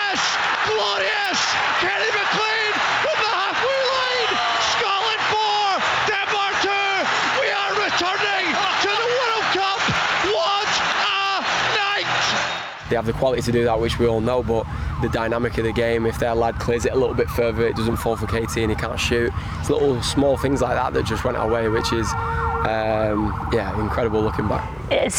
Glorious! Glorious! Kenny McLean from the halfway line! Scotland 4, Denmark 2! We are returning to the World Cup! What a night! They have the quality to do that, which we all know, but the dynamic of the game, if their lad clears it a little bit further, it doesn't fall for KT and he can't shoot. It's little small things like that that just went our way, which is incredible looking back.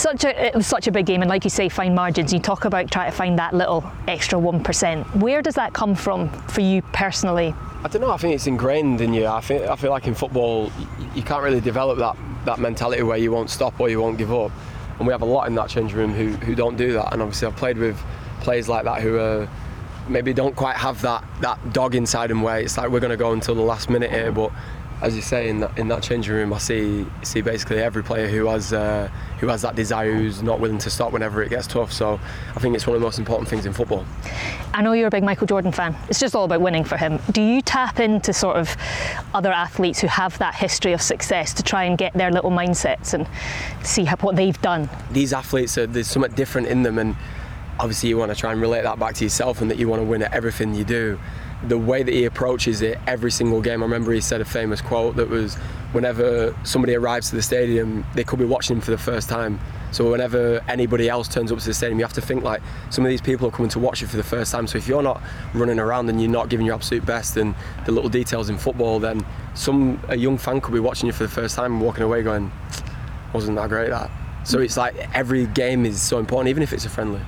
It was such a big game, and like you say, fine margins. You talk about trying to find that little extra 1%. Where does that come from for you personally? I don't know, I think it's ingrained in you. I feel like in football you can't really develop that mentality where you won't stop or you won't give up, and we have a lot in that changing room who don't do that. And obviously I've played with players like that who maybe don't quite have that dog inside them where it's like we're going to go until the last minute here. But as you say, in that changing room, I see basically every player who has that desire, who's not willing to stop whenever it gets tough. So I think it's one of the most important things in football. I know you're a big Michael Jordan fan. It's just all about winning for him. Do you tap into sort of other athletes who have that history of success to try and get their little mindsets and see what they've done? These athletes, there's something different in them, and obviously you want to try and relate that back to yourself, and that you want to win at everything you do. The way that he approaches it every single game, I remember he said a famous quote that was, whenever somebody arrives to the stadium, they could be watching him for the first time. So whenever anybody else turns up to the stadium, you have to think like, some of these people are coming to watch you for the first time. So if you're not running around and you're not giving your absolute best and the little details in football, then a young fan could be watching you for the first time and walking away going, wasn't that great that? So it's like every game is so important, even if it's a friendly.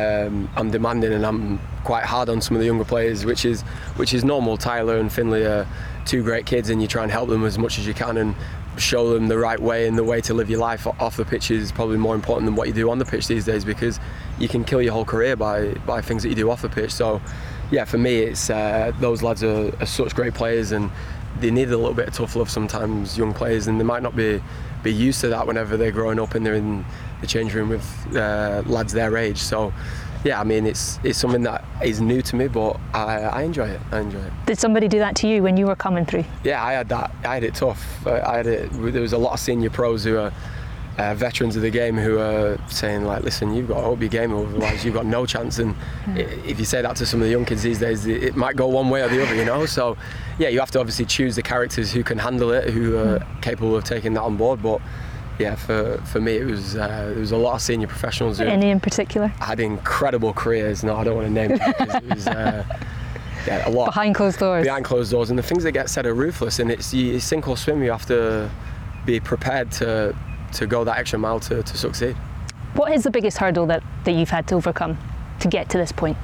I'm demanding and I'm quite hard on some of the younger players, which is normal. Tyler and Finlay are two great kids, and you try and help them as much as you can and show them the right way, and the way to live your life off the pitch is probably more important than what you do on the pitch these days, because you can kill your whole career by things that you do off the pitch. So yeah, for me it's those lads are such great players, and they need a little bit of tough love sometimes, young players, and they might not be used to that whenever they're growing up and they're in the change room with lads their age. So yeah, I mean it's something that is new to me, but I enjoy it. Did somebody do that to you when you were coming through? Yeah, I had it tough. There was a lot of senior pros who are veterans of the game who are saying like, listen, you've got to up your game, otherwise you've got no chance. And if you say that to some of the young kids these days, it might go one way or the other, you know. So yeah, you have to obviously choose the characters who can handle it, who are capable of taking that on board. But yeah, for me it was there was a lot of senior professionals who any in particular had incredible careers. No, I don't want to name them, because it was a lot behind closed doors, and the things that get said are ruthless, and it's sink or swim. You have to be prepared to go that extra mile to succeed. What is the biggest hurdle that you've had to overcome to get to this point?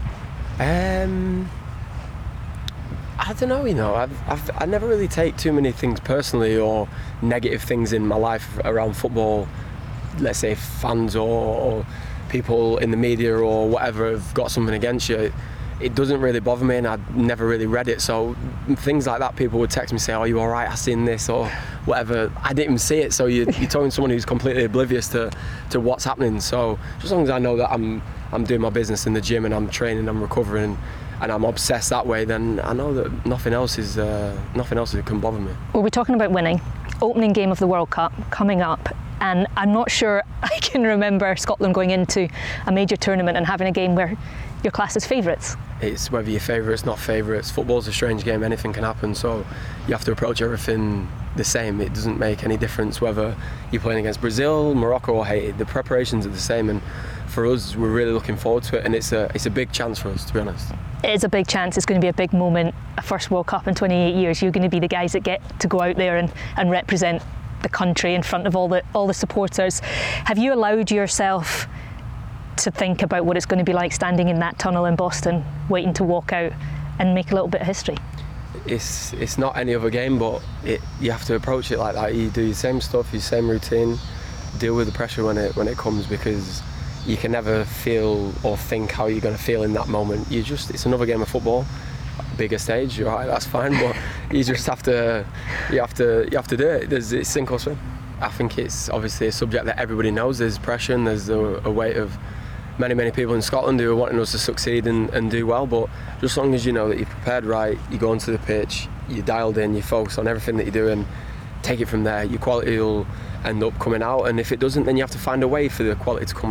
I don't know, you know, I never really take too many things personally or negative things in my life around football. Let's say fans or people in the media or whatever have got something against you. It doesn't really bother me, and I'd never really read it. So things like that, people would text me, say, "Oh, you all right? I seen this," or whatever. I didn't even see it. So you're talking to someone who's completely oblivious to what's happening. So just as long as I know that I'm doing my business in the gym and I'm training, I'm recovering, and I'm obsessed that way, then I know that nothing else can bother me. Well, we're talking about winning. Opening game of the World Cup coming up, and I'm not sure I can remember Scotland going into a major tournament and having a game where your class is favourites. It's whether you're favourites, not favourites. Football's a strange game, anything can happen, so you have to approach everything the same. It doesn't make any difference whether you're playing against Brazil, Morocco or Haiti. The preparations are the same, and for us, we're really looking forward to it, and it's a big chance for us, to be honest. It is a big chance. It's going to be a big moment. A first World Cup in 28 years. You're going to be the guys that get to go out there and represent the country in front of all the supporters. Have you allowed yourself to think about what it's going to be like standing in that tunnel in Boston, waiting to walk out and make a little bit of history? It's not any other game, but you have to approach it like that. You do your same stuff, your same routine, deal with the pressure when it comes, because you can never feel or think how you're going to feel in that moment. It's another game of football, bigger stage. You're right, that's fine, but you just have to do it. It's sink or swim. I think it's obviously a subject that everybody knows. There's pressure, and there's a weight of many people in Scotland who are wanting us to succeed and do well, but just as long as you know that you're prepared right, you go onto the pitch, you're dialed in, you focus on everything that you do and take it from there, your quality will end up coming out, and if it doesn't, then you have to find a way for the quality to come out.